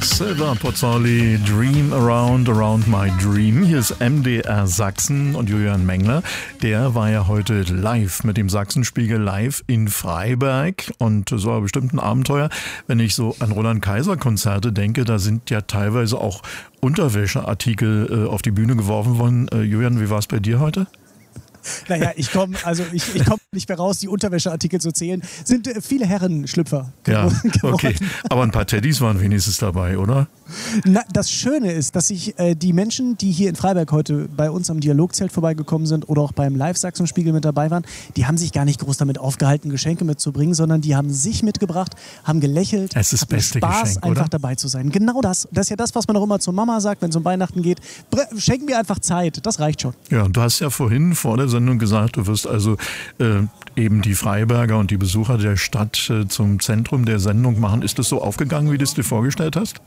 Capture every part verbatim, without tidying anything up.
Silver Pozzoli, Dream Around, Around My Dream. Hier ist M D R Sachsen und Julian Mengler. Der war ja heute live mit dem Sachsenspiegel live in Freiberg. Und es war bestimmt ein Abenteuer. Wenn ich so an Roland-Kaiser-Konzerte denke, da sind ja teilweise auch Unterwäscheartikel äh, auf die Bühne geworfen worden. Äh, Julian, wie war es bei dir heute? Naja, ich komme also ich, ich komm nicht mehr raus, die Unterwäscheartikel zu zählen. Sind äh, viele Herrenschlüpfer geworden. Ja, okay. Aber ein paar Teddys waren wenigstens dabei, oder? Na, das Schöne ist, dass sich äh, die Menschen, die hier in Freiberg heute bei uns am Dialogzelt vorbeigekommen sind oder auch beim Live-Sachsenspiegel mit dabei waren, die haben sich gar nicht groß damit aufgehalten, Geschenke mitzubringen, sondern die haben sich mitgebracht, haben gelächelt, es ist hatten beste Spaß, Geschenk, einfach oder? dabei zu sein. Genau das. Das ist ja das, was man auch immer zur Mama sagt, wenn es um Weihnachten geht. Schenk mir einfach Zeit, das reicht schon. Ja, und du hast ja vorhin vor der Sendung gesagt, du wirst also äh, eben die Freiberger und die Besucher der Stadt äh, zum Zentrum der Sendung machen. Ist das so aufgegangen, wie du es dir vorgestellt hast?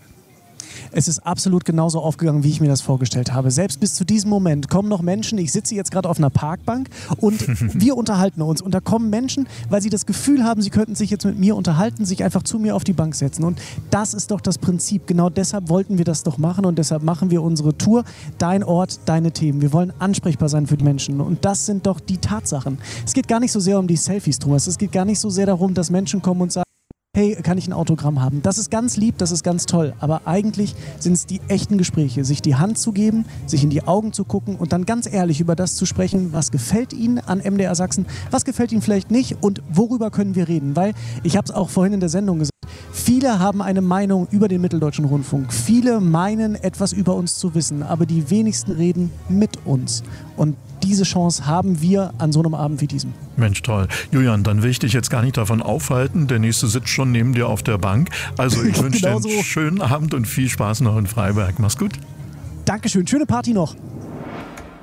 Es ist absolut genauso aufgegangen, wie ich mir das vorgestellt habe. Selbst bis zu diesem Moment kommen noch Menschen, ich sitze jetzt gerade auf einer Parkbank und wir unterhalten uns. Und da kommen Menschen, weil sie das Gefühl haben, sie könnten sich jetzt mit mir unterhalten, sich einfach zu mir auf die Bank setzen. Und das ist doch das Prinzip. Genau deshalb wollten wir das doch machen und deshalb machen wir unsere Tour. Dein Ort, deine Themen. Wir wollen ansprechbar sein für die Menschen. Und das sind doch die Tatsachen. Es geht gar nicht so sehr um die Selfies, Thomas. Es geht gar nicht so sehr darum, dass Menschen kommen und sagen, hey, kann ich ein Autogramm haben? Das ist ganz lieb, das ist ganz toll. Aber eigentlich sind es die echten Gespräche, sich die Hand zu geben, sich in die Augen zu gucken und dann ganz ehrlich über das zu sprechen, was gefällt Ihnen an M D R Sachsen, was gefällt Ihnen vielleicht nicht und worüber können wir reden? Weil, ich habe es auch vorhin in der Sendung gesagt, viele haben eine Meinung über den Mitteldeutschen Rundfunk. Viele meinen, etwas über uns zu wissen, aber die wenigsten reden mit uns. Und diese Chance haben wir an so einem Abend wie diesem. Mensch, toll. Julian, dann will ich dich jetzt gar nicht davon aufhalten. Der nächste sitzt schon neben dir auf der Bank. Also ich wünsche dir einen Genau so. schönen Abend und viel Spaß noch in Freiberg. Mach's gut. Dankeschön, schöne Party noch.